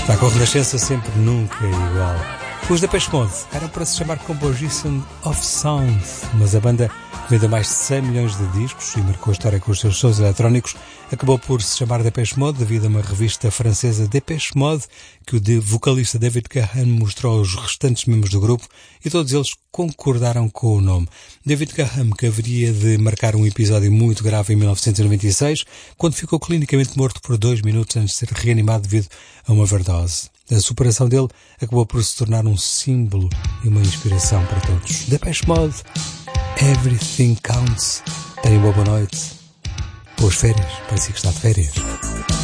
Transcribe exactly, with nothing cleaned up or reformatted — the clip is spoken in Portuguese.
Está com a Renascença sempre nunca é igual. Os Depeche Mode eram para se chamar Composition of Sound, mas a banda vendeu mais de cem milhões de discos e marcou a história com os seus shows eletrónicos. Acabou por se chamar Depeche Mode devido a uma revista francesa, Depeche Mode, que o vocalista David Gahan mostrou aos restantes membros do grupo e todos eles concordaram com o nome. David Gahan, que haveria de marcar um episódio muito grave em mil novecentos e noventa e seis, quando ficou clinicamente morto por dois minutos antes de ser reanimado devido a uma overdose. A superação dele acabou por se tornar um símbolo e uma inspiração para todos. Depeche Mode, Everything Counts. Tenham boa noite. Boas férias. Parecia que está de férias.